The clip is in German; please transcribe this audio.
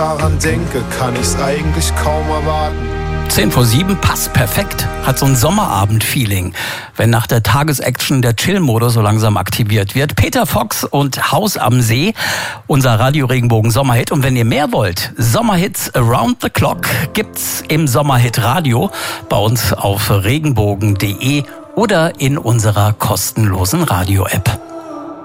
daran denke, kann ich's eigentlich kaum erwarten. 6:50 passt perfekt, hat so ein Sommerabend-Feeling, wenn nach der Tagesaction der Chill-Modus so langsam aktiviert wird. Peter Fox und Haus am See, unser Radio-Regenbogen Sommerhit. Und wenn ihr mehr wollt, Sommerhits around the clock gibt's im Sommerhit Radio bei uns auf regenbogen.de oder in unserer kostenlosen Radio-App.